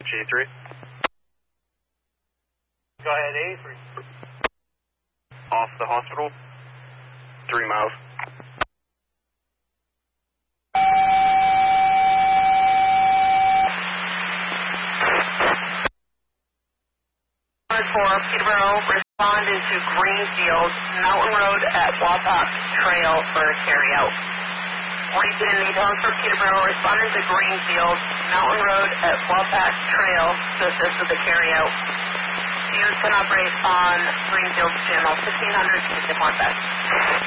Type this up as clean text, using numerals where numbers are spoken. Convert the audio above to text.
G3. Go ahead, 83. Off the hospital. 3 miles. For Peterborough, respond into Greenfield, Mountain Road at Wapak Trail for a carryout. Repeat in details for Peterborough, respond into Greenfield, Mountain Road at Wapak Trail to assist with the carryout. Use can operate on Greenfield Channel 1500 to Wapak.